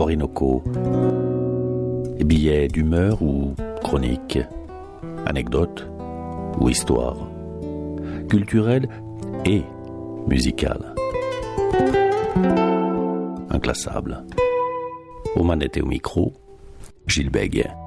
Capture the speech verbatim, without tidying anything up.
Orinoco. Billets d'humeur ou chronique, anecdote ou histoire, culturelle et musicale. Inclassable. Aux manettes et au micro, Gilles Bègue.